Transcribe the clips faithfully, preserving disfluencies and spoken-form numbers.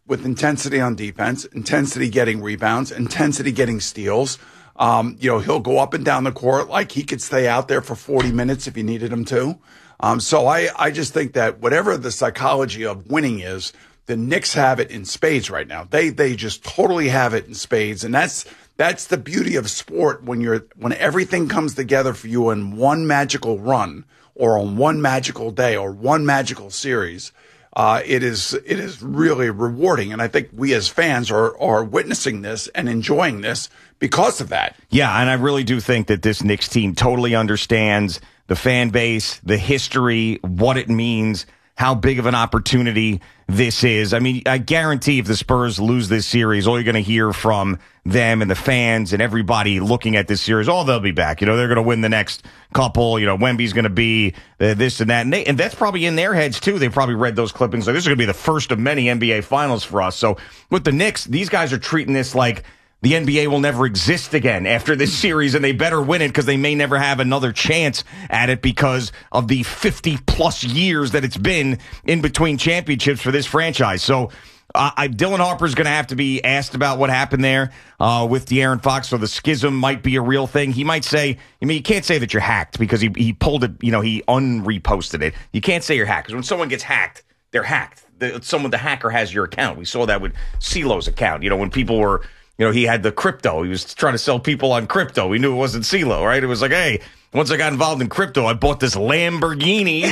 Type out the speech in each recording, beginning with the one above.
with intensity on defense, intensity getting rebounds, intensity getting steals. Um, you know, he'll go up and down the court like he could stay out there for forty minutes if you needed him to. Um, so I, I just think that whatever the psychology of winning is, the Knicks have it in spades right now. They they just totally have it in spades, and that's that's the beauty of sport when you're when everything comes together for you in one magical run or on one magical day or one magical series. Uh, it is it is really rewarding, and I think we as fans are are witnessing this and enjoying this because of that. Yeah, and I really do think that this Knicks team totally understands the fan base, the history, what it means, how big of an opportunity this is. I mean, I guarantee if the Spurs lose this series, all you're going to hear from them and the fans and everybody looking at this series, oh, they'll be back. You know, they're going to win the next couple. You know, Wemby's going to be uh, this and that. And, they, and that's probably in their heads, too. They probably read those clippings like, this is going to be the first of many N B A finals for us. So with the Knicks, these guys are treating this like the N B A will never exist again after this series, and they better win it because they may never have another chance at it because of the fifty-plus years that it's been in between championships for this franchise. So uh, I, Dylan Harper's going to have to be asked about what happened there uh, with De'Aaron Fox, so the schism might be a real thing. He might say, I mean, you can't say that you're hacked because he, he pulled it, you know, he unreposted it. You can't say you're hacked because when someone gets hacked, they're hacked. The, someone, the hacker has your account. We saw that with CeeLo's account. You know, when people were... You know, he had the crypto. He was trying to sell people on crypto. We knew it wasn't CeeLo, right? It was like, hey, once I got involved in crypto, I bought this Lamborghini.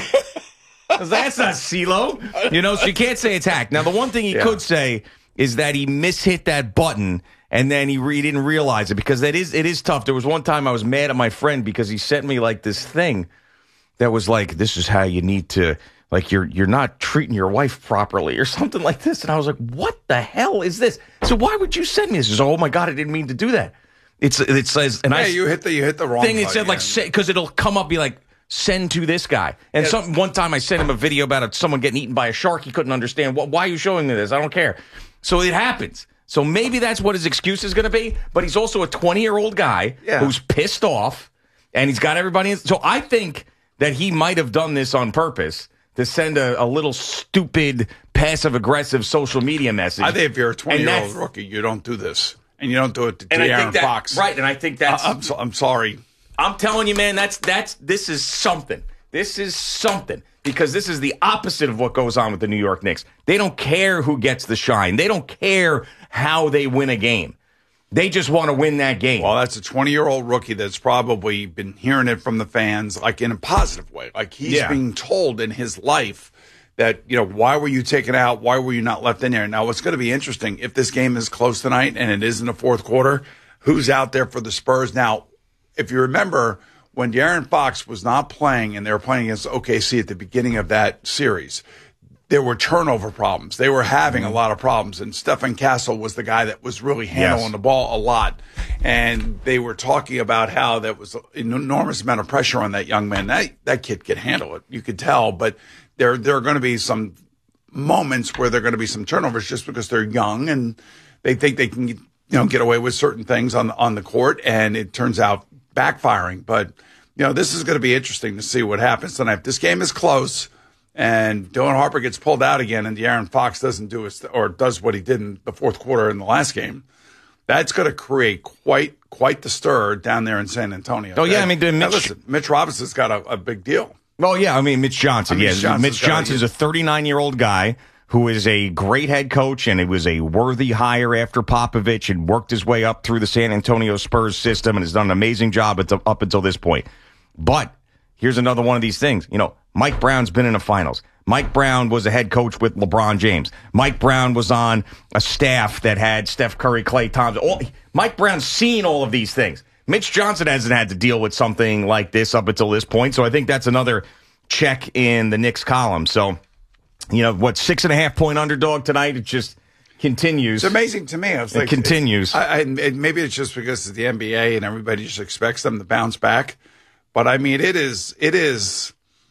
That's not CeeLo. You know, so you can't say it's hacked. Now, the one thing he yeah. could say is that he mishit that button and then he, re- he didn't realize it because that is it is tough. There was one time I was mad at my friend because he sent me like this thing that was like, this is how you need to... Like you're you're not treating your wife properly or something like this. And I was like, what the hell is this? So why would you send me this? He says, oh my God, I didn't mean to do that. It's It says, and yeah, I you hit the you hit the wrong thing. It button, said like, because it'll come up, be like, send to this guy. And yeah. some one time I sent him a video about a, someone getting eaten by a shark. He couldn't understand. What, why are you showing me this? I don't care. So it happens. So maybe that's what his excuse is going to be. But he's also a twenty-year-old guy yeah. who's pissed off, and he's got everybody in. So I think that he might have done this on purpose to send a, a little stupid, passive-aggressive social media message. I think if you're a twenty-year-old rookie, you don't do this. And you don't do it to De'Aaron Fox. Right, and I think that's... I, I'm, so, I'm sorry. I'm telling you, man, that's that's this is something. This is something. Because this is the opposite of what goes on with the New York Knicks. They don't care who gets the shine. They don't care how they win a game. They just want to win that game. Well, that's a twenty-year-old rookie that's probably been hearing it from the fans, like in a positive way. Like he's yeah. being told in his life that, you know, why were you taken out? Why were you not left in there? Now, what's going to be interesting, if this game is close tonight and it is in the fourth quarter, who's out there for the Spurs? Now, if you remember, when De'Aaron Fox was not playing and they were playing against O K C at the beginning of that series, there were turnover problems. They were having a lot of problems, and Stephen Castle was the guy that was really handling yes. the ball a lot. And they were talking about how there was an enormous amount of pressure on that young man. That that kid could handle it, you could tell. But there there are going to be some moments where there are going to be some turnovers just because they're young and they think they can, you know, get away with certain things on on the court, and it turns out backfiring. But you know, this is going to be interesting to see what happens tonight. If this game is close and Dylan Harper gets pulled out again and De'Aaron Fox doesn't do it or does what he did in the fourth quarter in the last game, that's going to create quite quite the stir down there in San Antonio. Oh, yeah. I mean, Mitch, now listen, Mitch Robinson's got a, a big deal. Well, yeah. I mean, Mitch Johnson. I mean, yeah, Johnson's Mitch Johnson's a thirty-nine-year-old guy who is a great head coach, and it was a worthy hire after Popovich and worked his way up through the San Antonio Spurs system and has done an amazing job at the, up until this point. But here's another one of these things. You know, Mike Brown's been in the finals. Mike Brown was a head coach with LeBron James. Mike Brown was on a staff that had Steph Curry, Klay Thompson. All, Mike Brown's seen all of these things. Mitch Johnson hasn't had to deal with something like this up until this point, so I think that's another check in the Knicks column. So, you know, what, six and a half point underdog tonight? It just continues. It's amazing to me. I was it like, continues. I, I, it, maybe it's just because it's the N B A and everybody just expects them to bounce back. But, I mean, it is, it is,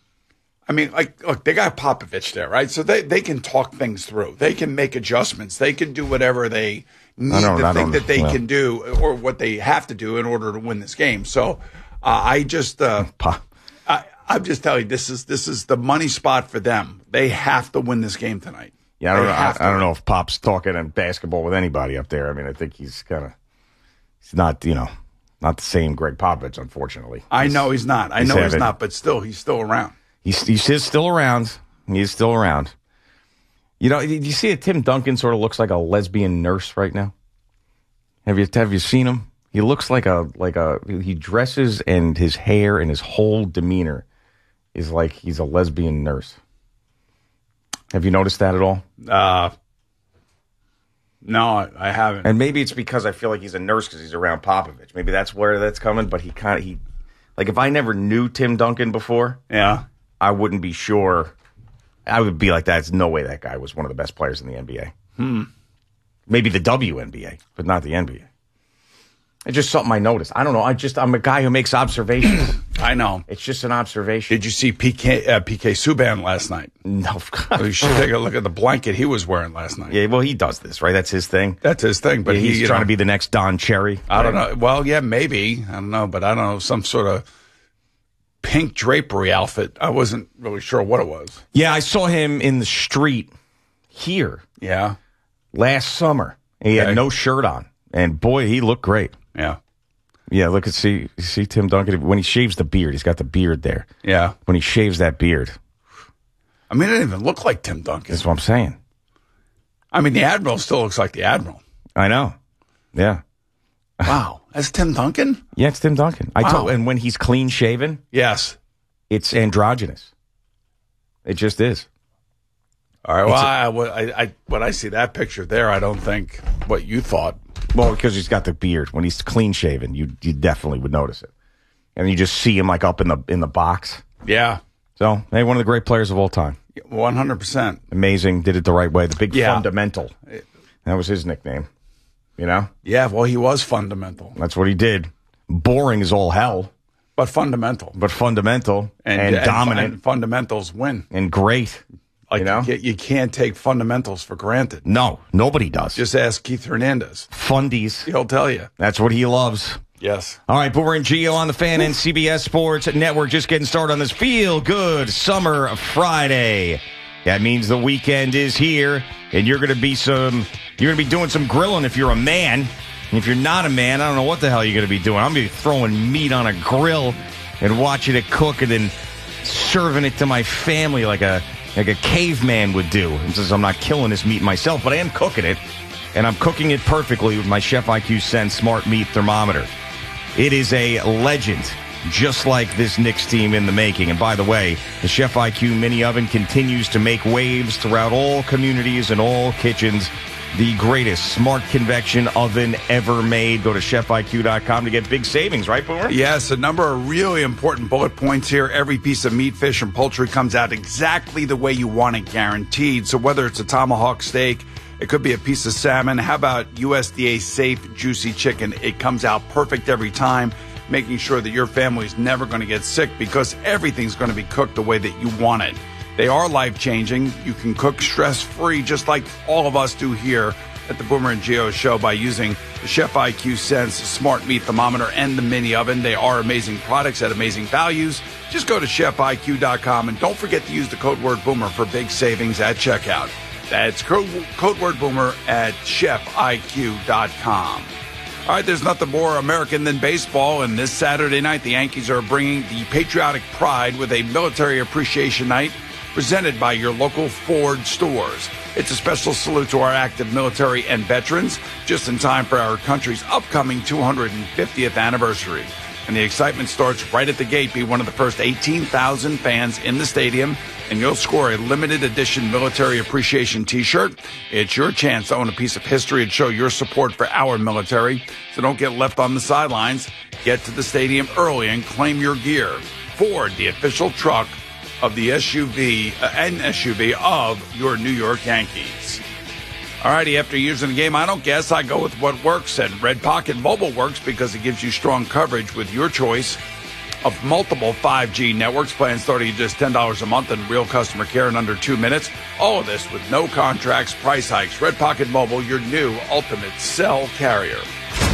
I mean, like, look, they got Popovich there, right? So they, they can talk things through. They can make adjustments. They can do whatever they need to think that they well. can do or what they have to do in order to win this game. So uh, I just, uh, I, I'm just telling you, this is this is the money spot for them. They have to win this game tonight. Yeah, I don't, know, I, I don't know if Pop's talking in basketball with anybody up there. I mean, I think he's kind of, he's not, you know, not the same Greg Popovich, unfortunately. I he's, know he's not. I he's know having, he's not, but still, he's still around. He's, he's still around. He's still around. You know, do you see that Tim Duncan sort of looks like a lesbian nurse right now? Have you have you seen him? He looks like a like a he dresses, and his hair and his whole demeanor is like he's a lesbian nurse. Have you noticed that at all? Uh, no, I haven't. And maybe it's because I feel like he's a nurse because he's around Popovich. Maybe that's where that's coming. But he kind of he like if I never knew Tim Duncan before, yeah, I wouldn't be sure. I would be like, that's no way that guy was one of the best players in the N B A. Hmm. Maybe the W N B A, but not the N B A. It's just something I noticed. I don't know. I just I'm a guy who makes observations. I know. It's just an observation. Did you see P K uh, P K Subban last night? No. You should take a look at the blanket he was wearing last night. Yeah, well, he does this, right? That's his thing. That's his thing. But yeah, he, he's trying know, to be the next Don Cherry. I don't know. Well, yeah, maybe. I don't know, but I don't know. Some sort of pink drapery outfit. I wasn't really sure what it was. Yeah, I saw him in the street here. Yeah. Last summer. He okay. had no shirt on. And boy, he looked great. Yeah. Yeah, look at see see Tim Duncan when he shaves the beard. He's got the beard there. Yeah. When he shaves that beard. I mean, it didn't even look like Tim Duncan. That's what I'm saying. I mean, the Admiral still looks like the Admiral. I know. Yeah. Wow. That's Tim Duncan? Yeah, it's Tim Duncan. I wow. told, and when he's clean shaven, yes, it's androgynous. It just is. All right. Well, a, I, I, I, when I see that picture there, I don't think what you thought. Well, because he's got the beard. When he's clean shaven, you you definitely would notice it, and you just see him like up in the in the box. Yeah. So, hey, one of the great players of all time. One hundred percent. Amazing. Did it the right way. The big yeah. fundamental. That was his nickname. You know. Yeah. Well, he was fundamental. That's what he did. Boring as all hell, but fundamental. But fundamental and, and, and dominant. And fundamentals win. And great. Like, you know? you, you can't take fundamentals for granted. No, nobody does. Just ask Keith Hernandez. Fundies. He'll tell you. That's what he loves. Yes. All right, Boomer and Gio on the Fan and C B S Sports Network. Just getting started on this feel-good summer Friday. That means the weekend is here, and you're going to be some. You're going to be doing some grilling if you're a man. And if you're not a man, I don't know what the hell you're going to be doing. I'm going to be throwing meat on a grill and watching it cook and then serving it to my family like a like a caveman would do. And since I'm not killing this meat myself, but I am cooking it, and I'm cooking it perfectly with my Chef I Q Sense Smart Meat Thermometer. It is a legend, just like this Knicks team in the making. And by the way, the Chef I Q Mini Oven continues to make waves throughout all communities and all kitchens. The greatest smart convection oven ever made. Go to chef I Q dot com to get big savings, right, Boomer? Yes, a number of really important bullet points here. Every piece of meat, fish, and poultry comes out exactly the way you want it, guaranteed. So whether it's a tomahawk steak, it could be a piece of salmon. How about U S D A safe, juicy chicken? It comes out perfect every time, making sure that your family's never going to get sick because everything's going to be cooked the way that you want it. They are life-changing. You can cook stress-free just like all of us do here at the Boomer and Gio Show by using the Chef I Q Sense Smart Meat Thermometer and the Mini Oven. They are amazing products at amazing values. Just go to chef I Q dot com and don't forget to use the code word Boomer for big savings at checkout. That's code, code word Boomer at chef I Q dot com. All right, there's nothing more American than baseball, and this Saturday night the Yankees are bringing the patriotic pride with a military appreciation night presented by your local Ford stores. It's a special salute to our active military and veterans, just in time for our country's upcoming two hundred fiftieth anniversary. And the excitement starts right at the gate. Be one of the first eighteen thousand fans in the stadium, and you'll score a limited edition military appreciation t-shirt. It's your chance to own a piece of history and show your support for our military. So don't get left on the sidelines. Get to the stadium early and claim your gear. Ford, the official truck of the S U V uh, and S U V of your New York Yankees. All righty, after using the game, I don't guess. I go with what works, and Red Pocket Mobile works because it gives you strong coverage with your choice of multiple five G networks. Plans starting at just ten dollars a month and real customer care in under two minutes. All of this with no contracts, price hikes. Red Pocket Mobile, your new ultimate cell carrier.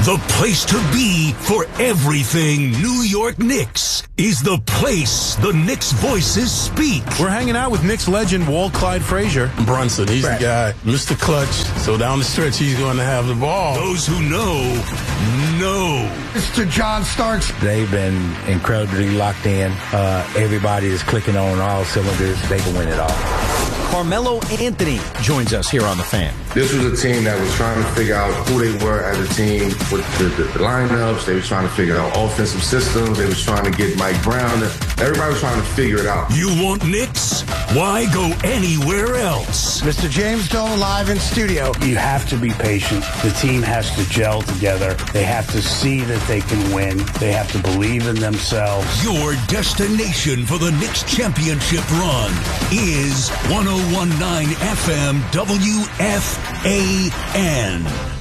The place to be for everything New York Knicks is the place the Knicks voices speak. We're hanging out with Knicks legend Walt Clyde Frazier. Brunson, he's right. the guy, Mister Clutch. So down the stretch, he's going to have the ball. Those who know, know. Mister John Starks. They've been incredibly locked in. Uh, everybody is clicking on all cylinders. They can win it all. Carmelo Anthony joins us here on The Fan. This was a team that was trying to figure out who they were as a team with the, the, the lineups. They were trying to figure out offensive systems. They were trying to get Mike Brown. Everybody was trying to figure it out. You want Knicks? Why go anywhere else? Mister James Dolan live in studio. You have to be patient. The team has to gel together. They have to see that they can win. They have to believe in themselves. Your destination for the Knicks championship run is one oh one point nine F M W F A N.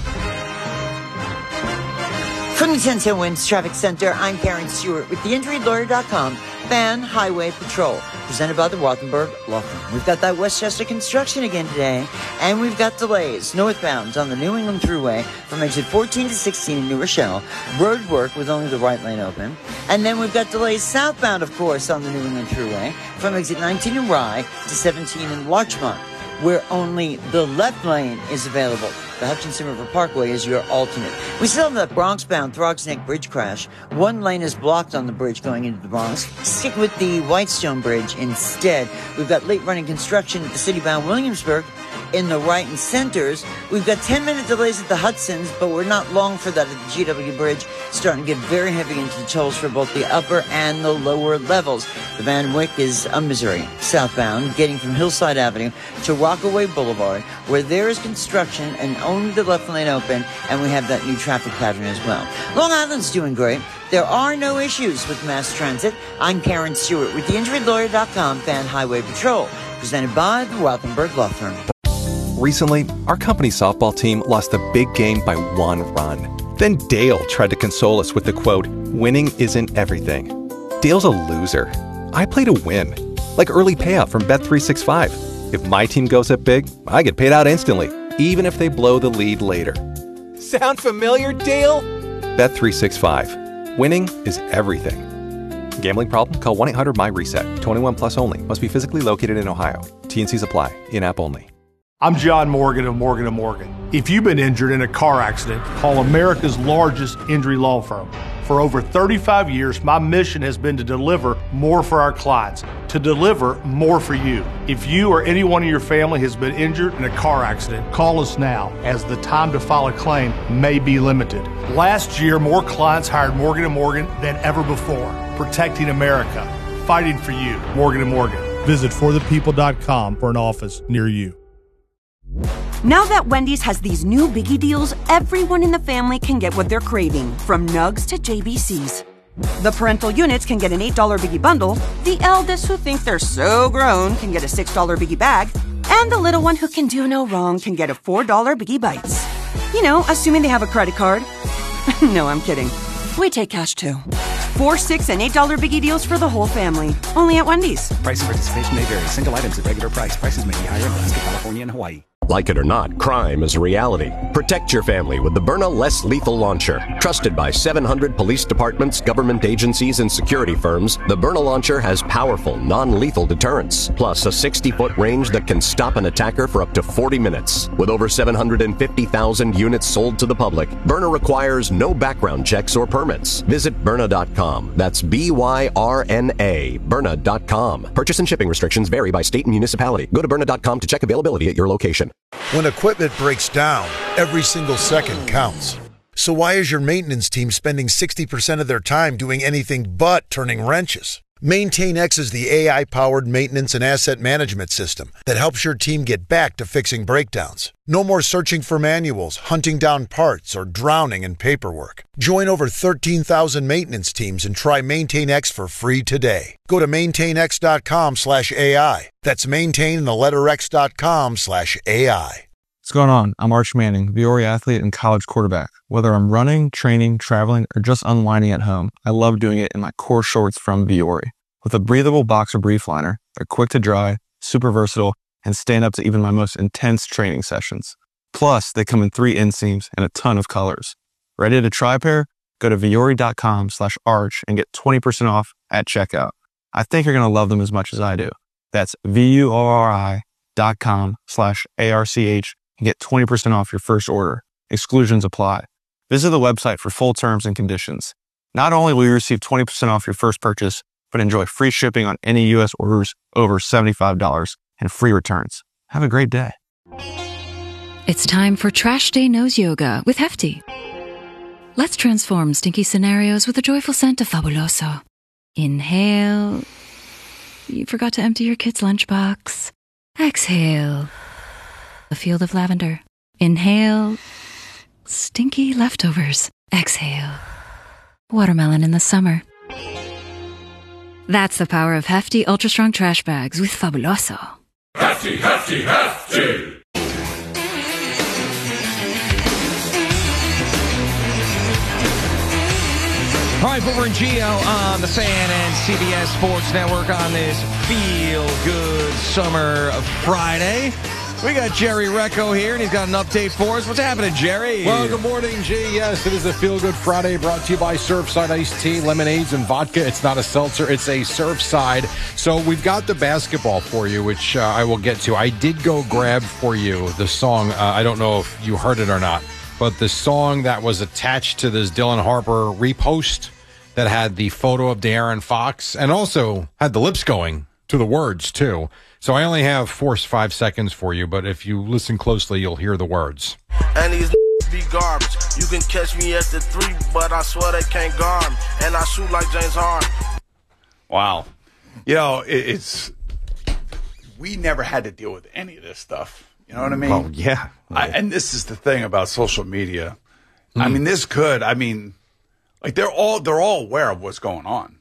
From the ten ten Winds Traffic Center, I'm Karen Stewart with the injury lawyer dot com Fan Highway Patrol, presented by the Rothenberg Law Firm. We've got that Westchester construction again today, and we've got delays northbound on the New England Thruway from exit fourteen to sixteen in New Rochelle, road work with only the right lane open. And then we've got delays southbound, of course, on the New England Thruway from exit nineteen in Rye to seventeen in Larchmont, where only the left lane is available. The Hutchinson River Parkway is your alternate. We still have that Bronx-bound Throgs Neck Bridge crash. One lane is blocked on the bridge going into the Bronx. Stick with the Whitestone Bridge instead. We've got late-running construction at the city-bound Williamsburg in the right and centers. We've got ten-minute delays at the Hudsons, but we're not long for that at the G W Bridge. Starting to get very heavy into the tolls for both the upper and the lower levels. The Van Wyck is a misery. Southbound, getting from Hillside Avenue to Rockaway Boulevard, where there is construction and only the left lane open, and we have that new traffic pattern as well. Long Island's doing great. There are no issues with mass transit. I'm Karen Stewart with the injury lawyer dot com Fan Highway Patrol, presented by the Rothenberg Law Firm. Recently, our company's softball team lost a big game by one run. Then Dale tried to console us with the quote, "Winning isn't everything." Dale's a loser. I play to win, like early payout from Bet three sixty-five. If my team goes up big, I get paid out instantly, even if they blow the lead later. Sound familiar, Dale? Bet three sixty-five. Winning is everything. Gambling problem? Call one eight hundred M Y reset. twenty-one plus only. Must be physically located in Ohio. T and Cs apply. In-app only. I'm John Morgan of Morgan and Morgan. If you've been injured in a car accident, call America's largest injury law firm. For over thirty-five years, my mission has been to deliver more for our clients, to deliver more for you. If you or anyone in your family has been injured in a car accident, call us now, as the time to file a claim may be limited. Last year, more clients hired Morgan and Morgan than ever before, protecting America, fighting for you. Morgan and Morgan. Visit for the people dot com for an office near you. Now that Wendy's has these new biggie deals, everyone in the family can get what they're craving, from nugs to J B Cs. The parental units can get an eight dollar biggie bundle, the eldest who think they're so grown can get a six dollar biggie bag, and the little one who can do no wrong can get a four dollar biggie bites. You know, assuming they have a credit card. No, I'm kidding. We take cash too. Four, six, and eight dollar biggie deals for the whole family. Only at Wendy's. Price and participation may vary. Single items at regular price. Prices may be higher in Alaska, California, and Hawaii. Like it or not, crime is a reality. Protect your family with the Byrna Less Lethal Launcher. Trusted by seven hundred police departments, government agencies, and security firms, the Byrna Launcher has powerful, non-lethal deterrence, plus a sixty-foot range that can stop an attacker for up to forty minutes. With over seven hundred fifty thousand units sold to the public, Byrna requires no background checks or permits. Visit Byrna dot com. That's B Y R N A, Byrna dot com. Purchase and shipping restrictions vary by state and municipality. Go to Byrna dot com to check availability at your location. When equipment breaks down, every single second counts. So why is your maintenance team spending sixty percent of their time doing anything but turning wrenches? MaintainX is the A I-powered maintenance and asset management system that helps your team get back to fixing breakdowns. No more searching for manuals, hunting down parts, or drowning in paperwork. Join over thirteen thousand maintenance teams and try MaintainX for free today. Go to maintainx dot com slash A I. That's maintain in the letter X dot com slash A I. What's going on? I'm Arch Manning, Viore athlete and college quarterback. Whether I'm running, training, traveling, or just unwinding at home, I love doing it in my core shorts from Viore. With a breathable boxer brief liner, they're quick to dry, super versatile, and stand up to even my most intense training sessions. Plus, they come in three inseams and a ton of colors. Ready to try a pair? Go to Viore.com slash arch and get twenty percent off at checkout. I think you're going to love them as much as I do. That's V-U-O-R-I dot com slash A-R-C-H and get twenty percent off your first order. Exclusions apply. Visit the website for full terms and conditions. Not only will you receive twenty percent off your first purchase, but enjoy free shipping on any U S orders over seventy-five dollars and free returns. Have a great day. It's time for Trash Day Nose Yoga with Hefty. Let's transform stinky scenarios with the joyful scent of Fabuloso. Inhale. You forgot to empty your kid's lunchbox. Exhale. A field of lavender. Inhale. Stinky leftovers. Exhale. Watermelon in the summer. That's the power of Hefty Ultra Strong Trash Bags with Fabuloso. Hefty, hefty, hefty! All right, Boomer and Geo on the Fan and C B S Sports Network on this feel-good summer Friday. We got Jerry Recco here, and he's got an update for us. What's happening, Jerry? Well, good morning, G. Yes, it is a feel-good Friday brought to you by Surfside Iced Tea, lemonades, and vodka. It's not a seltzer. It's a Surfside. So we've got the basketball for you, which uh, I will get to. I did go grab for you the song. Uh, I don't know if you heard it or not, but the song that was attached to this Dylan Harper repost that had the photo of De'Aaron Fox and also had the lips going to the words, too. So I only have four, five seconds for you, but if you listen closely, you'll hear the words. And these be garbage. You can catch me at the three, but I swear they can't guard me. And I shoot like James Harden. Wow. You know, it, it's... We never had to deal with any of this stuff. You know what I mean? Oh, yeah. I, and this is the thing about social media. Mm. I mean, this could... I mean... Like they're all they're all aware of what's going on.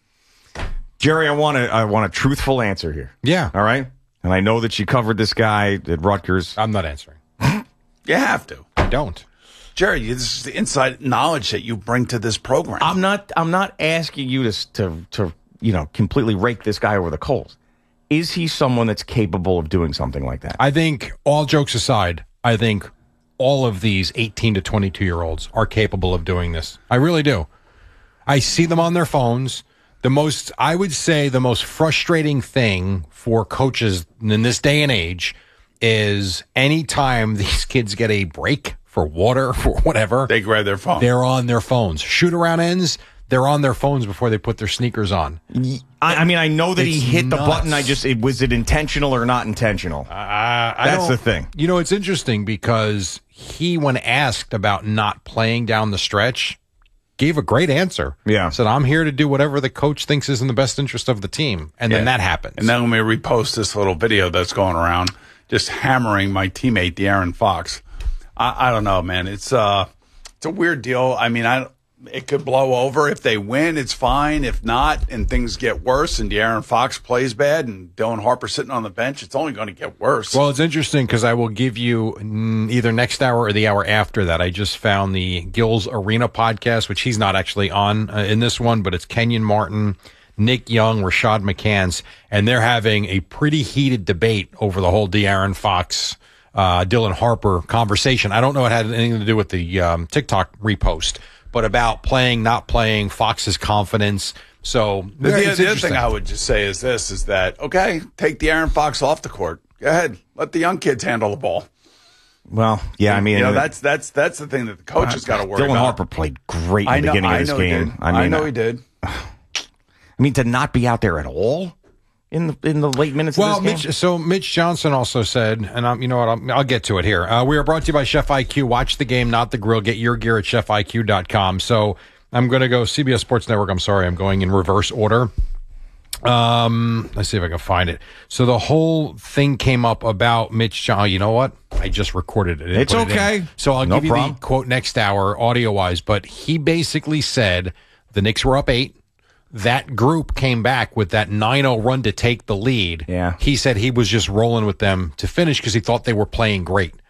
Jerry, I want a I want a truthful answer here. Yeah. All right. And I know that you covered this guy at Rutgers. I'm not answering. You have to. I don't. Jerry, this is the inside knowledge that you bring to this program. I'm not I'm not asking you to to to you know completely rake this guy over the coals. Is he someone that's capable of doing something like that? I think, all jokes aside, I think all of these eighteen to twenty-two year olds are capable of doing this. I really do. I see them on their phones. The most, I would say, the most frustrating thing for coaches in this day and age is anytime these kids get a break for water, for whatever, they grab their phone. They're on their phones. Shoot around ends, they're on their phones before they put their sneakers on. I, I mean, I know that it's he hit nuts. the button. I just, it, was it intentional or not intentional? Uh, I That's don't, the thing. You know, it's interesting because he, when asked about not playing down the stretch, gave a great answer. Yeah. Said, I'm here to do whatever the coach thinks is in the best interest of the team. And yeah. then that happens. And then when we repost this little video that's going around, just hammering my teammate, De'Aaron Fox. I, I don't know, man. It's uh, it's a weird deal. I mean, I it could blow over. If they win, it's fine. If not, and things get worse, and De'Aaron Fox plays bad, and Dylan Harper sitting on the bench, it's only going to get worse. Well, it's interesting because I will give you mm, either next hour or the hour after that. I just found the Gills Arena podcast, which he's not actually on uh, in this one, but it's Kenyon Martin, Nick Young, Rashad McCants, and they're having a pretty heated debate over the whole De'Aaron Fox, uh, Dylan Harper conversation. I don't know if it had anything to do with the um, TikTok repost, but about playing, not playing, Fox's confidence. So the, the, the other thing I would just say is this, is that, okay, take De'Aaron Fox off the court. Go ahead. Let the young kids handle the ball. Well, yeah, I mean, you know, that's that's that's the thing that the coach has got to worry Dylan about. Harper played great in I the know, beginning I of this know game. He did. I, mean, I know he did. I mean, to not be out there at all in the in the late minutes well, of this game? Mitch, so Mitch Johnson also said, and I'm, you know what, I'll, I'll get to it here. Uh, we are brought to you by Chef I Q. Watch the game, not the grill. Get your gear at chef I Q dot com. So I'm going to go C B S Sports Network. I'm sorry, I'm going in reverse order. Um, let's see if I can find it. So the whole thing came up about Mitch Johnson. You know what? I just recorded it. It's okay. It so I'll no give you problem. the quote next hour, audio wise. But he basically said the Knicks were up eight. That group came back with that nine oh run to take the lead. Yeah. He said he was just rolling with them to finish because he thought they were playing great.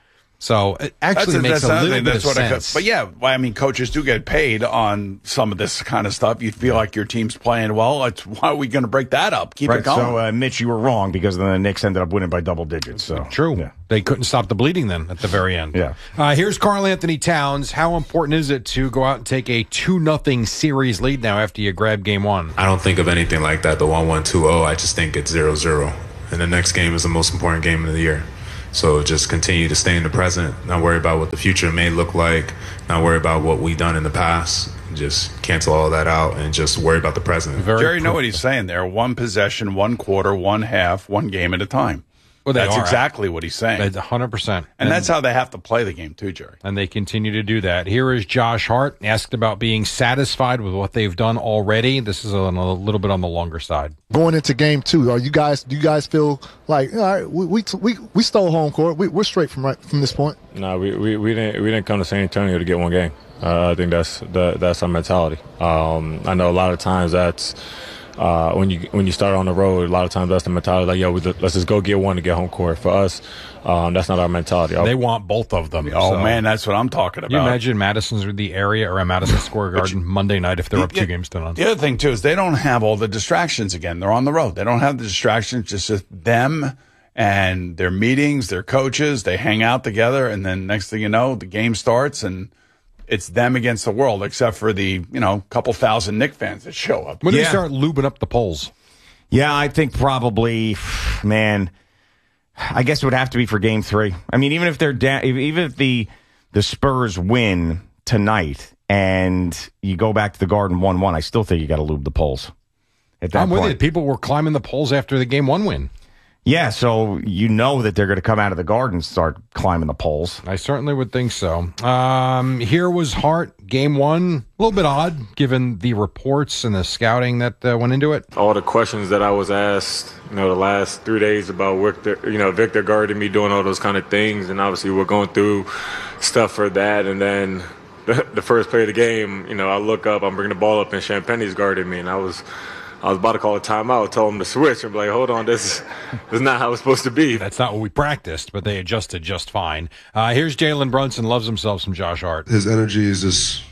So it actually that's, makes that's a little thing. bit that's of what sense. I, but yeah, well, I mean, coaches do get paid on some of this kind of stuff. You feel like your team's playing well. It's, why are we going to break that up? Keep right, it going. So, uh, Mitch, you were wrong because then the Knicks ended up winning by double digits. So True. Yeah. They couldn't stop the bleeding then at the very end. Yeah. Uh, here's Karl Anthony Towns. How important is it to go out and take a two nothing series lead now after you grab game one? I don't think of anything like that, the one one two oh. I just think it's zero zero. And the next game is the most important game of the year. So just continue to stay in the present, not worry about what the future may look like, not worry about what we've done in the past. Just cancel all that out and just worry about the present. Very Jerry, know what he's saying there. One possession, one quarter, one half, one game at a time. Well, that's are. exactly what he's saying. one hundred percent. And, and that's how they have to play the game too, Jerry. And they continue to do that. Here is Josh Hart asked about being satisfied with what they've done already. This is a, a little bit on the longer side. Going into game two, are you guys? Do you guys feel like all right? We we we, we stole home court. We, we're straight from right from this point. No, we, we, we didn't we didn't come to San Antonio to get one game. Uh, I think that's that, that's our mentality. Um, I know a lot of times that's. Uh, when you when you start on the road, a lot of times that's the mentality. Like, yo, we, let's just go get one to get home court. For us, um, that's not our mentality. They want both of them. Oh, so. man, that's what I'm talking about. Can you imagine Madison's the area or at Madison Square Garden you, Monday night if they're the, up two games to none? The other thing, too, is they don't have all the distractions again. They're on the road. They don't have the distractions, just, just them and their meetings, their coaches. They hang out together, and then next thing you know, the game starts, and it's them against the world, except for the, you know, couple thousand Knicks fans that show up. When do yeah. you start lubing up the polls? Yeah, I think probably, man, I guess it would have to be for game three. I mean, even if they're down, even if the the Spurs win tonight and you go back to the Garden one one, I still think you got to lube the polls at that I'm point. with you. People were climbing the polls after the game one win. Yeah, so you know that they're going to come out of the Garden and start climbing the polls. I certainly would think so. Um, here was Hart, game one. A little bit odd, given the reports and the scouting that uh, went into it. All the questions that I was asked, you know, the last three days about Victor, you know, Victor guarding me, doing all those kind of things, and obviously we're going through stuff for that. And then the, the first play of the game, you know, I look up, I'm bringing the ball up, and Champagne's guarding me, and I was. I was about to call a timeout, tell them to switch, and be like, hold on, this, this is not how it's supposed to be. That's not what we practiced, but they adjusted just fine. Uh, here's Jalen Brunson, loves himself some Josh Hart. His energy is just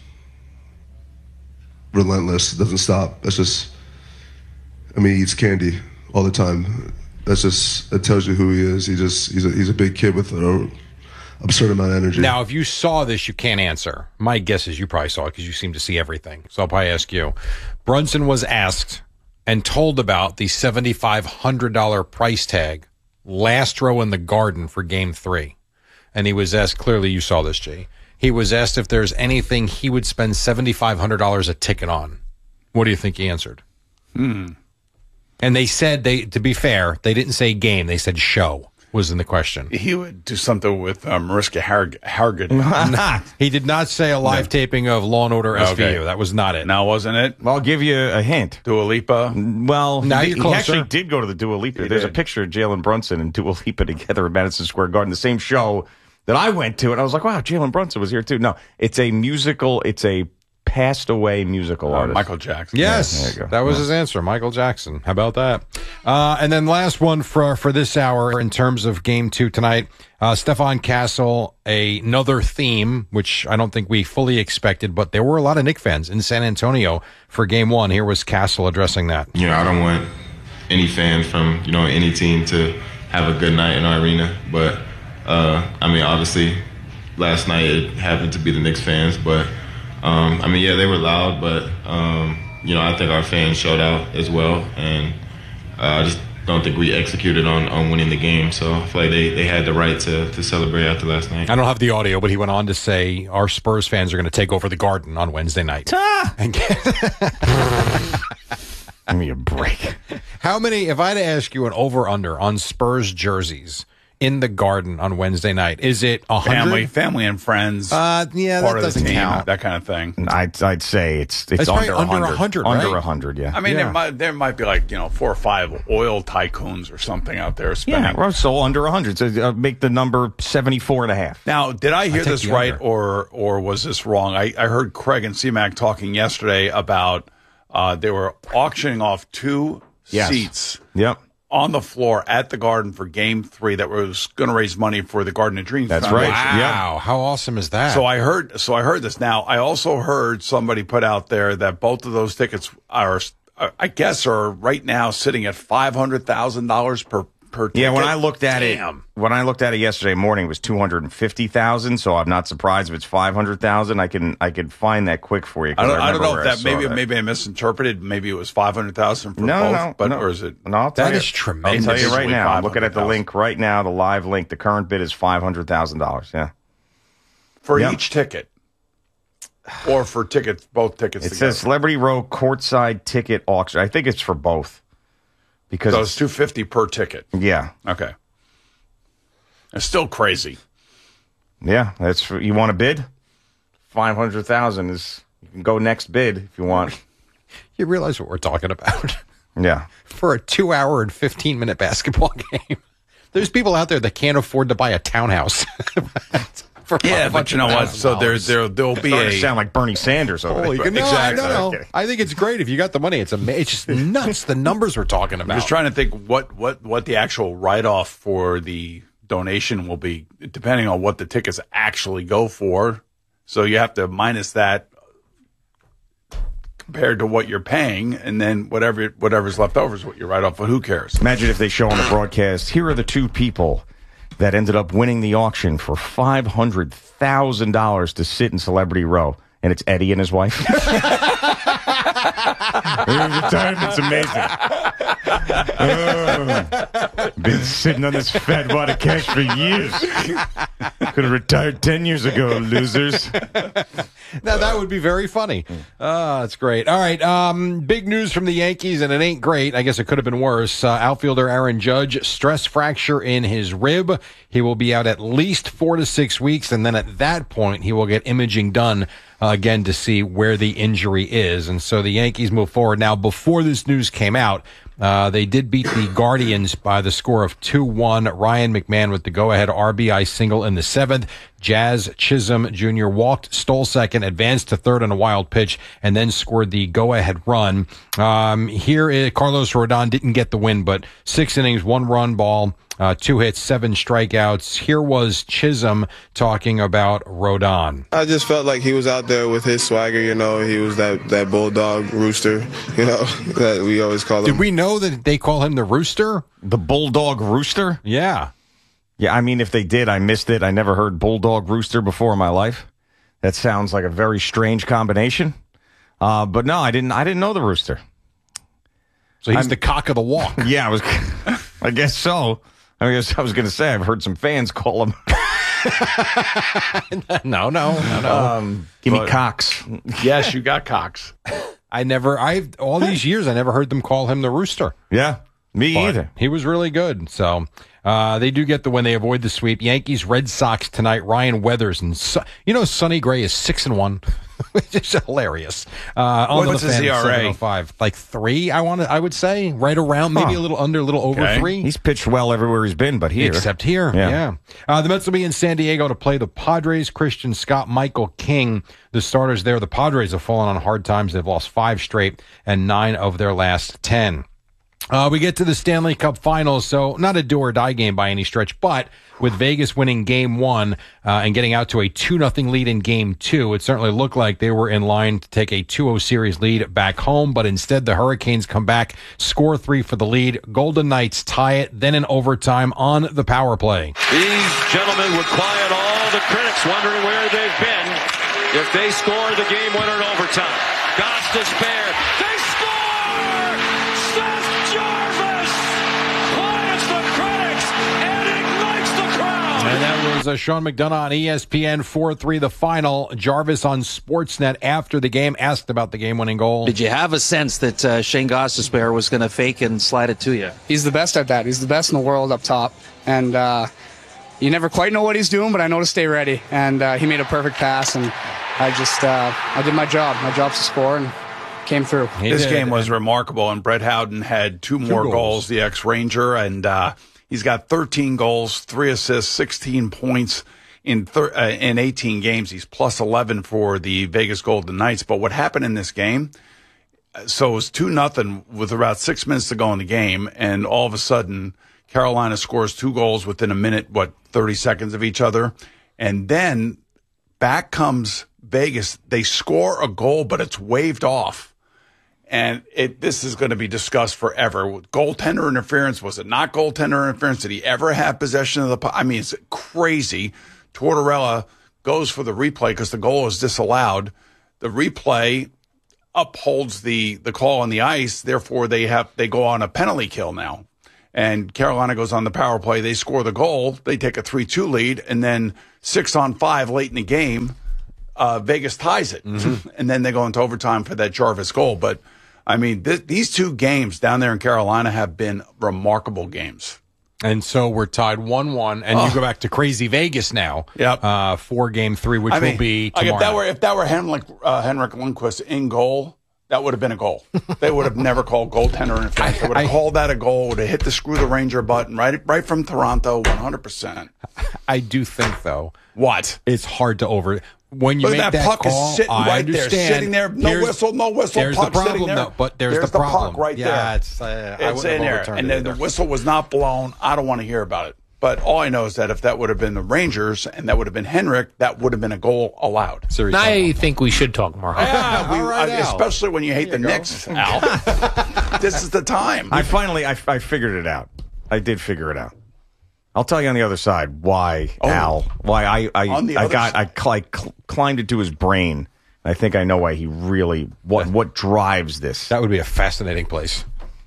relentless. It doesn't stop. That's just, I mean, he eats candy all the time. That's just, it tells you who he is. He just, he's a, he's a big kid with an absurd amount of energy. Now, if you saw this, you can't answer. My guess is you probably saw it because you seem to see everything. So I'll probably ask you. Brunson was asked and told about the seven thousand five hundred dollars price tag last row in the Garden for game three. And he was asked, clearly you saw this, G. He was asked if there's anything he would spend seven thousand five hundred dollars a ticket on. What do you think he answered? Hmm. And they said, they to be fair, they didn't say game. They said show was in the question. He would do something with uh, Mariska Hargitay. He did not say a live no. taping of Law and Order S V U. Okay. That was not it. Now, wasn't it? Well, I'll give you a hint. Dua Lipa? Well, now he, you're he closer. actually did go to the Dua Lipa. He There's did. a picture of Jalen Brunson and Dua Lipa together at Madison Square Garden, the same show that I went to, and I was like, wow, Jalen Brunson was here too. No, it's a musical, it's a passed away musical Uh, artist. Michael Jackson. Yes, yeah, that was yeah. his answer, Michael Jackson. How about that? Uh, and then last one for for this hour in terms of game two tonight, uh, Stefan Castle, a, another theme, which I don't think we fully expected, but there were a lot of Knicks fans in San Antonio for game one. Here was Castle addressing that. You know, I don't want any fans from, you know, any team to have a good night in our arena, but, uh, I mean, obviously, last night it happened to be the Knicks fans, but Um, I mean, yeah, they were loud, but, um, you know, I think our fans showed out as well. And uh, I just don't think we executed on, on winning the game. So I feel like they, they had the right to, to celebrate after last night. I don't have the audio, but he went on to say our Spurs fans are going to take over the Garden on Wednesday night. Ah! And get- Give me a break. How many, if I had to ask you an over-under on Spurs jerseys in the Garden on Wednesday night, is it one hundred? Family, family and friends. Uh, yeah, part that of doesn't the team, count. that kind of thing. I'd, I'd say it's it's It's probably under under one hundred. one hundred, right? Under one hundred, yeah. I mean, yeah. there, might, there might be like, you know, four or five oil tycoons or something out there spending. Yeah, well, so under one hundred. So uh, make the number seventy-four and a half. Now, did I hear I take this the right, under. or or was this wrong? I, I heard Craig and C-Mac talking yesterday about uh, they were auctioning off two Yes. seats Yep. on the floor at the Garden for Game Three that was going to raise money for the Garden of Dreams. That's Foundation. right. Wow, how awesome is that? So I heard. So I heard this. Now I also heard somebody put out there that both of those tickets are, I guess, are right now sitting at five hundred thousand dollars per per ticket. Yeah, when I looked at Damn. it, when I looked at it yesterday morning, it was two hundred and fifty thousand. So I'm not surprised if it's five hundred thousand. I can I can find that quick for you. I don't, I I don't know where if I that saw maybe that. maybe I misinterpreted. Maybe it was five hundred thousand for No, both. no, but no. or is it? No, I'll tell That you. is tremendous. I'll tell you right Individually now. I'm looking at the five hundred thousand. link right now, the live link. The current bid is five hundred thousand dollars. Yeah, For Yep. each ticket, or for tickets, both tickets. it together. says Celebrity Row courtside ticket auction. I think it's for both because So it's two fifty per ticket. yeah, Okay, it's still crazy. yeah. That's for, you want to bid. Five hundred thousand is you can go next bid if you want. You realize what we're talking about? Yeah. For a two-hour and fifteen-minute basketball game. There's people out there that can't afford to buy a townhouse. for Yeah, but you know what? So there's there there'll be Starting a to sound like Bernie Sanders over Holy, there. no, Exactly. I, no, no. Okay. I think it's great if you got the money. It's ama- It's just nuts. The numbers we're talking I'm about. just trying to think what what what the actual write off for the donation will be, depending on what the tickets actually go for. So you have to minus that compared to what you're paying, and then whatever whatever's left over is what you write off. But who cares? Imagine if they show on the broadcast, here are the two people that ended up winning the auction for five hundred thousand dollars to sit in Celebrity Row. And it's Eddie and his wife. Retirement's amazing. Oh, been sitting on this fat wad of cash for years. Could have retired ten years ago, losers. Now, that would be very funny. Ah, that's great. All right. Um, big news from the Yankees, and it ain't great. I guess it could have been worse. Uh, outfielder Aaron Judge, stress fracture in his rib. He will be out at least four to six weeks, and then at that point, he will get imaging done uh, again to see where the injury is. And so the Yankees move forward. Now, before this news came out, Uh, they did beat the Guardians by the score of two one. Ryan McMahon with the go-ahead R B I single in the seventh. Jazz Chisholm Junior walked, stole second, advanced to third on a wild pitch, and then scored the go-ahead run. Um, here, uh, Carlos Rodon didn't get the win, but six innings, one run ball, uh, two hits, seven strikeouts. Here was Chisholm talking about Rodon. I just felt like he was out there with his swagger, you know. He was that, that bulldog rooster, you know, that we always call him. Did we know that they call him the Rooster? The Bulldog Rooster? Yeah. Yeah, I mean, if they did, I missed it. I never heard Bulldog Rooster before in my life. That sounds like a very strange combination. Uh, but no, I didn't. I didn't know the Rooster. So he's I'm, the cock of the walk. Yeah, I was. I guess so. I guess I was going to say I've heard some fans call him. no, no, no, no. Um, give me Cox. Yes, you got Cox. I never. I've all these years I never heard them call him the Rooster. Yeah, me But either. He was really good. So uh, they do get the win. They avoid the sweep. Yankees, Red Sox tonight. Ryan Weathers and Su- you know Sonny Gray is six and one, which is hilarious. Uh, on What's the his fan, E R A? seven oh five, like three. I want to. I would say right around, maybe Huh. a little under, a little over Okay. three. He's pitched well everywhere he's been, but here, Except here, yeah. Yeah. Uh, the Mets will be in San Diego to play the Padres. Christian Scott, Michael King, the starters there. The Padres have fallen on hard times. They've lost five straight and nine of their last ten. Uh, we get to the Stanley Cup Finals, so not a do or die game by any stretch, but with Vegas winning game one uh, and getting out to a two nothing lead in game two, it certainly looked like they were in line to take a two oh series lead back home, but instead the Hurricanes come back, score three for the lead. Golden Knights tie it, then in overtime on the power play. These gentlemen would quiet all the critics wondering where they've been if they score the game winner in overtime. God's despair. They score! Seth Jarvis quiets the critics and ignites the crowd. And that was uh, Sean McDonough on E S P N four three, the final. Jarvis on Sportsnet after the game asked about the game-winning goal. Did you have a sense that uh, Shane Gostisbehere was going to fake and slide it to you? He's the best at that. He's the best in the world up top. And uh, you never quite know what he's doing, but I know to stay ready. And uh, he made a perfect pass, and I just uh, I did my job. My job's to score, and came through. This game was remarkable, and Brett Howden had two more goals. goals, the ex-Ranger, and uh, he's got thirteen goals, three assists, sixteen points in thir- uh, in eighteen games. He's plus eleven for the Vegas Golden Knights. But what happened in this game, so it was two nothing with about six minutes to go in the game, and all of a sudden Carolina scores two goals within a minute, what, thirty seconds of each other, and then back comes Vegas. They score a goal, but it's waved off. And it, this is going to be discussed forever. Goaltender interference, was it not goaltender interference? Did he ever have possession of the puck? I mean, it's crazy. Tortorella goes for the replay because the goal is disallowed. The replay upholds the, the call on the ice. Therefore, they have they go on a penalty kill now. And Carolina goes on the power play. They score the goal. They take a three two lead. And then six on five late in the game, uh, Vegas ties it. Mm-hmm. And then they go into overtime for that Jarvis goal. But I mean, th- these two games down there in Carolina have been remarkable games. And so we're tied one one, and oh. you go back to crazy Vegas now. Yep. Uh, for game three, which I mean, will be like tomorrow. if that were if that were Henrik, uh, Henrik Lundqvist in goal, that would have been a goal. They would have never called goaltender interference. They would have I, called that a goal. Would have hit the screw the Ranger button right right from Toronto, one hundred percent. I do think though, what it's hard to over. When you Look, make that, that puck call, is sitting I right understand. there, sitting there. No here's, whistle, no whistle. There's puck the problem, sitting there. though. But there's, there's the the problem puck right yeah, there. It's, uh, it's in there, and then the whistle was not blown. I don't want to hear about it. But all I know is that if that would have been the Rangers and that would have been Henrik, that would have been a goal allowed. Seriously, I think we should talk more. Yeah, we, All right, uh, Al. especially when you hate There the you Knicks, Al. This is the time. I finally, I, I figured it out. I did figure it out. I'll tell you on the other side why, Oh. Al, why I, I, On the I other got, I, side. cl- I cl- climbed into his brain. I think I know why he really, what, what drives this. That would be a fascinating place.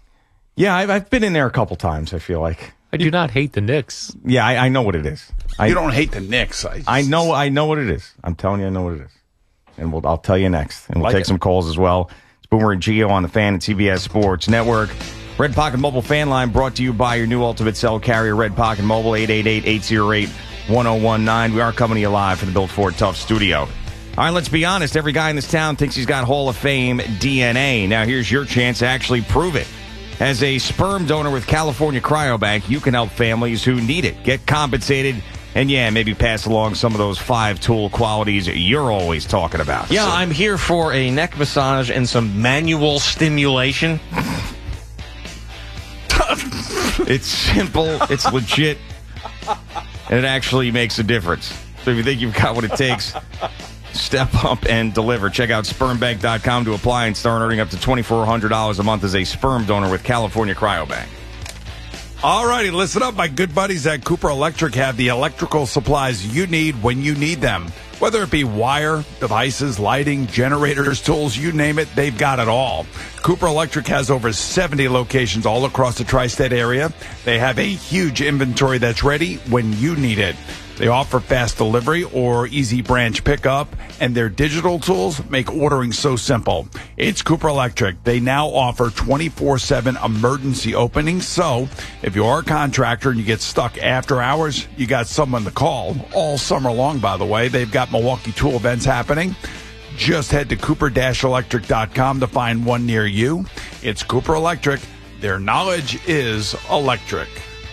Yeah, I've, I've been in there a couple times, I feel like. I do not hate the Knicks. Yeah, I, I know what it is. I, you don't hate the Knicks. I, I know, I know what it is. I'm telling you, I know what it is. And we'll, I'll tell you next. And we'll Like take it. some calls as well. It's Boomer and Gio on the Fan and C B S Sports Network. Red Pocket Mobile Fan Line brought to you by your new Ultimate Cell carrier, Red Pocket Mobile, eight eight eight, eight oh eight, one oh one nine. We are coming to you live from the Built Ford Tough studio. All right, let's be honest. Every guy in this town thinks he's got Hall of Fame D N A. Now, here's your chance to actually prove it. As a sperm donor with California Cryobank, you can help families who need it. Get compensated and, yeah, maybe pass along some of those five-tool qualities you're always talking about. Yeah, So- I'm here for a neck massage and some manual stimulation. It's simple, it's legit, and it actually makes a difference. So if you think you've got what it takes, step up and deliver. Check out sperm bank dot com to apply and start earning up to twenty-four hundred dollars a month as a sperm donor with California Cryobank. All righty, listen up. My good buddies at Cooper Electric have the electrical supplies you need when you need them. Whether it be wire, devices, lighting, generators, tools, you name it, they've got it all. Cooper Electric has over seventy locations all across the tri-state area. They have a huge inventory that's ready when you need it. They offer fast delivery or easy branch pickup, and their digital tools make ordering so simple. It's Cooper Electric. They now offer twenty-four seven emergency openings, so if you are a contractor and you get stuck after hours, you got someone to call. All summer long, by the way. They've got Milwaukee Tool events happening. Just head to cooper dash electric dot com to find one near you. It's Cooper Electric. Their knowledge is electric.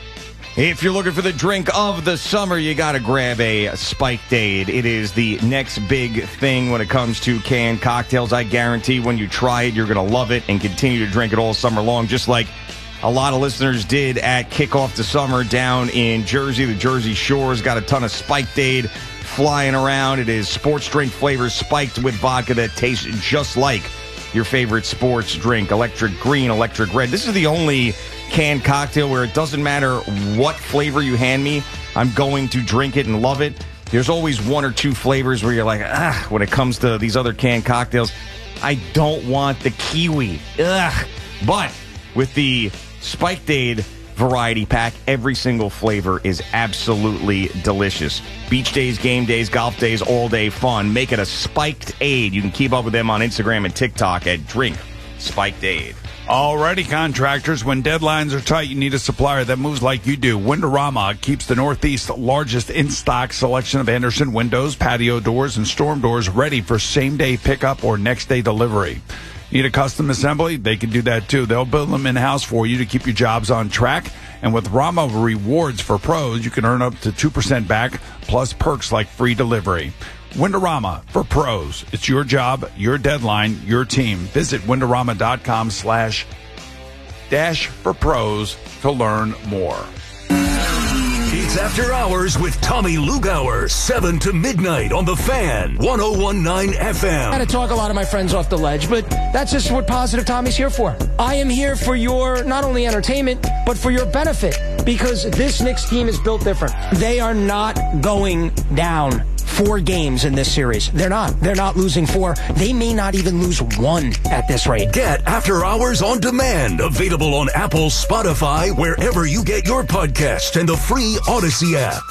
If you're looking for the drink of the summer, you got to grab a Spiked-Aid. It is the next big thing when it comes to canned cocktails. I guarantee when you try it, you're going to love it and continue to drink it all summer long, just like a lot of listeners did at Kickoff the Summer down in Jersey. The Jersey Shore's got a ton of Spiked-Aid flying around. It is sports drink flavors spiked with vodka that tastes just like your favorite sports drink. Electric green, electric red. This is the only canned cocktail where it doesn't matter what flavor you hand me, I'm going to drink it and love it. There's always one or two flavors where you're like, ah, when it comes to these other canned cocktails, I don't want the kiwi. Ugh. But with the Spiked-Aid variety pack, every single flavor is absolutely delicious. Beach days, game days, golf days, all day fun. Make it a Spiked-Aid. You can keep up with them on Instagram and TikTok at Drink Spiked-Aid. Alrighty, contractors, when deadlines are tight, you need a supplier that moves like you do. Windorama keeps the Northeast's largest in-stock selection of Andersen windows, patio doors, and storm doors ready for same-day pickup or next-day delivery. Need a custom assembly? They can do that too. They'll build them in-house for you to keep your jobs on track. And with Rama Rewards for pros, you can earn up to two percent back, plus perks like free delivery. Windorama for pros. It's your job, your deadline, your team. Visit Windorama.com slash dash for pros to learn more. It's After Hours with Tommy Lugauer, seven to midnight on The Fan, one oh one point nine F M. I had to talk a lot of my friends off the ledge, but that's just what Positive Tommy's here for. I am here for your, not only entertainment, but for your benefit, because this Knicks team is built different. They are not going down four games in this series. They're not. They're not losing four. They may not even lose one at this rate. Get After Hours on demand. Available on Apple, Spotify, wherever you get your podcast, and the free Odyssey app.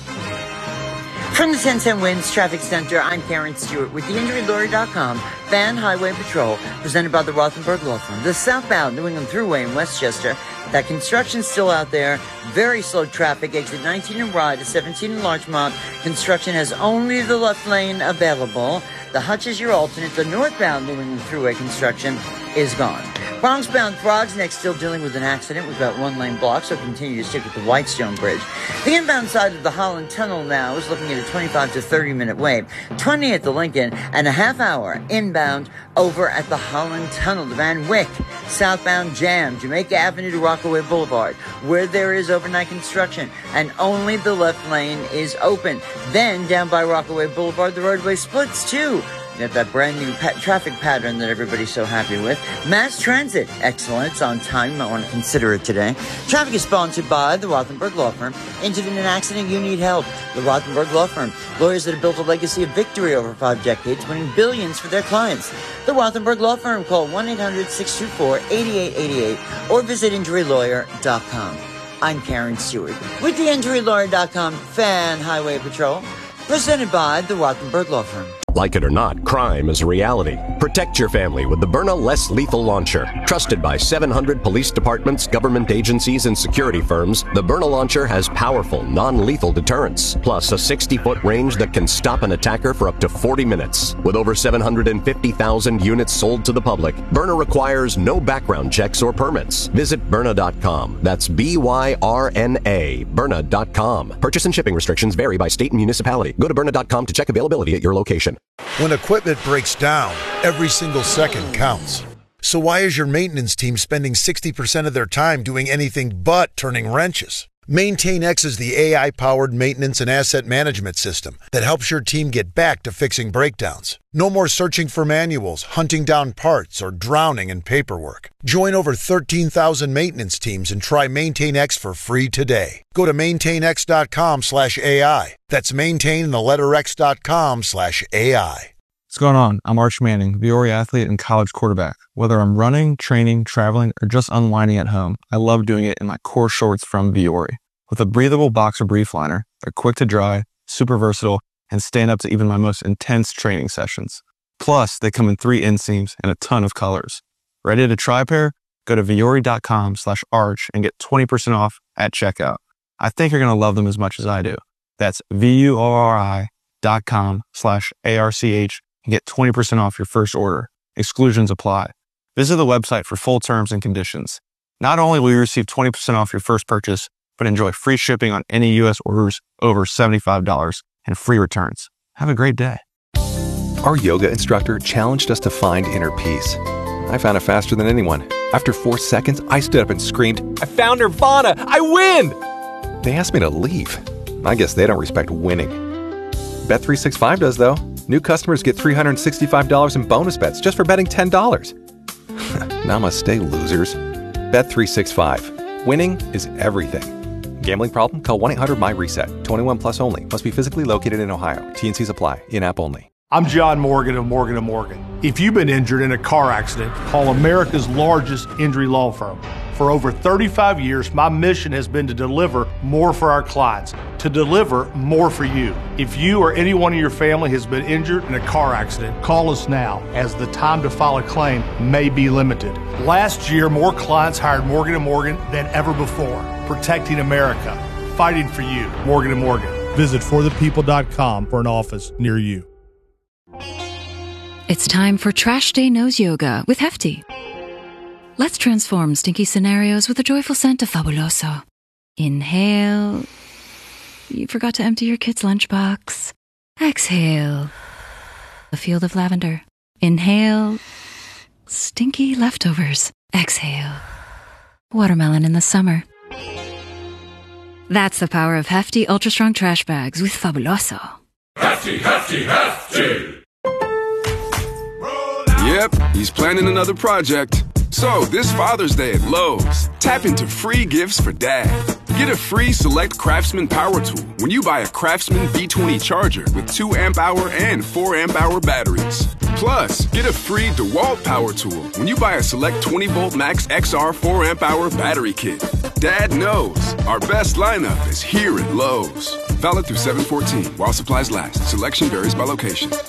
From the ten cent Winds Traffic Center, I'm Karen Stewart with the injury lawyer dot com Fan Highway Patrol, presented by the Rothenberg Law Firm. The southbound New England Thruway in Westchester. That construction's still out there. Very slow traffic. Exit nineteen in Rye to seventeen in Larchmont. Construction has only the left lane available. The Hutch is your alternate. The northbound New England Thruway construction is gone. Bronx-bound Frogs Neck still dealing with an accident. We've got one lane block, so continue to stick with the Whitestone Bridge. The inbound side of the Holland Tunnel now is looking at a twenty-five to thirty minute wait. twenty at the Lincoln and a half hour inbound over at the Holland Tunnel. The Van Wyck southbound jam, Jamaica Avenue to Rockaway Boulevard, where there is overnight construction and only the left lane is open. Then down by Rockaway Boulevard, the roadway splits too. You got that brand new pa- traffic pattern that everybody's so happy with. Mass transit, excellent. It's on time. You might want to consider it today. Traffic is sponsored by the Rothenberg Law Firm. Injured in an accident, you need help. The Rothenberg Law Firm. Lawyers that have built a legacy of victory over five decades, winning billions for their clients. The Rothenberg Law Firm. Call one eight hundred six two four eight eight eight eight or visit injury lawyer dot com. I'm Karen Stewart with the injury lawyer dot com Fan Highway Patrol, presented by the Rothenberg Law Firm. Like it or not, crime is a reality. Protect your family with the Byrna Less Lethal Launcher. Trusted by seven hundred police departments, government agencies, and security firms, the Byrna Launcher has powerful, non-lethal deterrence, plus a sixty-foot range that can stop an attacker for up to forty minutes. With over seven hundred fifty thousand units sold to the public, Byrna requires no background checks or permits. Visit Byrna dot com. That's B Y R N A, Byrna dot com. Purchase and shipping restrictions vary by state and municipality. Go to Byrna dot com to check availability at your location. When equipment breaks down, every single second counts. So why is your maintenance team spending sixty percent of their time doing anything but turning wrenches? MaintainX is the A I-powered maintenance and asset management system that helps your team get back to fixing breakdowns. No more searching for manuals, hunting down parts, or drowning in paperwork. Join over thirteen thousand maintenance teams and try MaintainX for free today. Go to maintainx.com slash AI. That's maintain and the letter x.com slash AI. What's going on? I'm Arch Manning, Viore athlete and college quarterback. Whether I'm running, training, traveling, or just unwinding at home, I love doing it in my core shorts from Viore. With a breathable boxer brief liner, they're quick to dry, super versatile, and stand up to even my most intense training sessions. Plus, they come in three inseams and a ton of colors. Ready to try a pair? Go to Viore.com slash arch and get twenty percent off at checkout. I think you're going to love them as much as I do. That's V-U-O-R-I dot com slash A-R-C-H and get twenty percent off your first order. Exclusions apply. Visit the website for full terms and conditions. Not only will you receive twenty percent off your first purchase, but enjoy free shipping on any U S orders over seventy-five dollars and free returns. Have a great day. Our yoga instructor challenged us to find inner peace. I found it faster than anyone. After four seconds, I stood up and screamed, "I found Nirvana! I win!" They asked me to leave. I guess they don't respect winning. Bet three sixty-five does, though. New customers get three hundred sixty-five dollars in bonus bets just for betting ten dollars. Namaste, losers. Bet three sixty-five. Winning is everything. Gambling problem? Call one eight hundred my reset. twenty-one plus only. Must be physically located in Ohio. T and Cs apply. In-app only. I'm John Morgan of Morgan and Morgan. If you've been injured in a car accident, call America's largest injury law firm. For over thirty-five years, my mission has been to deliver more for our clients, to deliver more for you. If you or anyone in your family has been injured in a car accident, call us now, as the time to file a claim may be limited. Last year, more clients hired Morgan and Morgan than ever before, protecting America, fighting for you. Morgan and Morgan. Visit for the people dot com for an office near you. It's time for Trash Day Nose Yoga with Hefty. Let's transform stinky scenarios with the joyful scent of Fabuloso. Inhale. You forgot to empty your kid's lunchbox. Exhale. A field of lavender. Inhale. Stinky leftovers. Exhale. Watermelon in the summer. That's the power of Hefty Ultra Strong Trash Bags with Fabuloso. Hefty, Hefty, Hefty! Yep, he's planning another project. So, this Father's Day at Lowe's, tap into free gifts for Dad. Get a free Select Craftsman Power Tool when you buy a Craftsman V twenty charger with two amp hour and four amp hour batteries. Plus, get a free DeWalt Power Tool when you buy a Select twenty volt Max X R four amp hour battery kit. Dad knows our best lineup is here at Lowe's. Valid through seven fourteen while supplies last. Selection varies by location.